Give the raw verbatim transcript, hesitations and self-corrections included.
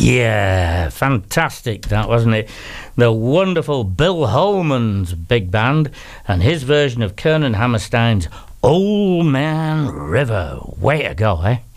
Yeah, fantastic that, wasn't it? The wonderful Bill Holman's big band and his version of Kernan Hammerstein's Old Man River. Way to go, eh?